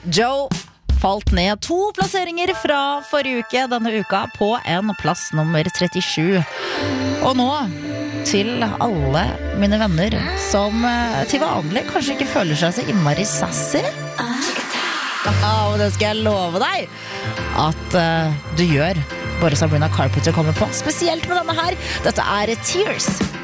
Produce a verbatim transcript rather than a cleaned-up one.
Joe falt ned to plasseringer fra forrige uke denne uka på en plass nummer trettisju. Og nå til alle mine venner som til vanlig kanskje ikke føler seg så innmari sassy. Og det skal jeg love deg at uh, du gjør bare Sabrina Carpenter kommer på. Spesielt med denne her. Dette er Tears.